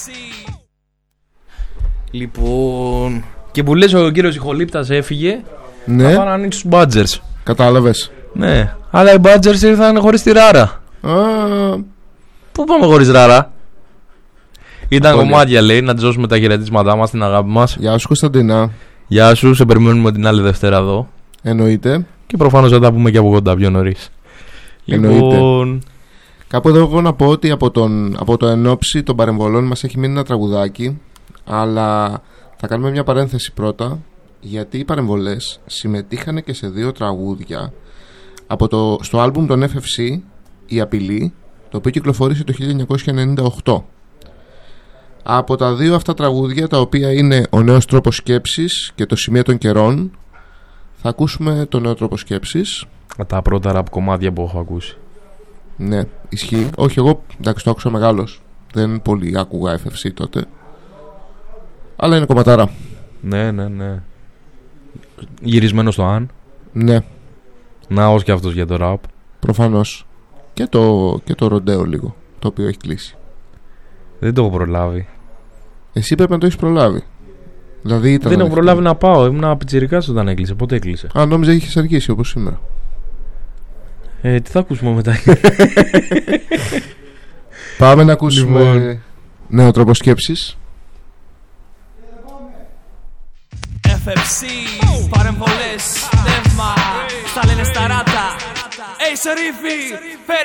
Λοιπόν, και που λες ο κύριος Ιχολήπτας έφυγε, ναι. θα πάνε να ανοίξουν τους Badgers. Κατάλαβες. Ναι, αλλά οι Badgers ήρθαν χωρίς τη Ράρα. Πού πάμε χωρίς Ράρα? Ήταν κομμάτια, λέει, να τζώσουμε τα χαιρετίσματά μας, την αγάπη μας. Γεια σου Κωνσταντίνα. Γεια σου, σε περιμένουμε την άλλη Δευτέρα εδώ. Εννοείται. Και προφανώς θα τα πούμε και από κοντά πιο νωρίς. Λοιπόν, κάπου εδώ εγώ να πω ότι από το ενόψι των παρεμβολών μας έχει μείνει ένα τραγουδάκι. Αλλά θα κάνουμε μια παρένθεση πρώτα, γιατί οι παρεμβολές συμμετείχαν και σε 2 τραγούδια στο άλμπουμ των FFC, Η Απειλή, το οποίο κυκλοφόρησε το 1998. Από τα 2 αυτά τραγούδια, τα οποία είναι Ο Νέος Τρόπος Σκέψης και Το Σημείο των Καιρών, θα ακούσουμε το Νέο Τρόπο Σκέψης. τα πρώτα ραπ κομμάτια που έχω ακούσει. Ναι, ισχύει. Όχι, εγώ εντάξει, το άκουσα μεγάλος. Δεν πολύ άκουγα FFC τότε, αλλά είναι κομματάρα. Ναι. Γυρισμένο στο Αν. Ναι. Ναός και αυτός για το ραπ. Προφανώς. Και το ροντέο λίγο, το οποίο έχει κλείσει. Δεν το έχω προλάβει. Εσύ πρέπει να το έχεις προλάβει. Δηλαδή δεν έχω προλάβει να πάω. Ήμουν πιτσιρικάς όταν έκλεισε. Πότε έκλεισε? Αν νόμιζα είχες αργήσει όπως σήμερα. Τι θα ακούσουμε μετά? Πάμε να ακούσουμε Νέο Τρόπο Σκέψης. FFC, παρεμβολές, νεύμα, στα λένε στα ράτα. Hey, Σερίφη, φέρε